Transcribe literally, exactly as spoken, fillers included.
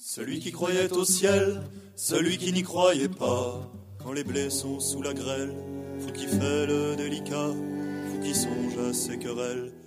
Celui qui croyait au ciel, celui qui n'y croyait pas, quand les blés sont sous la grêle, faut qu'il fait le délicat, faut qu'il songe à ses querelles.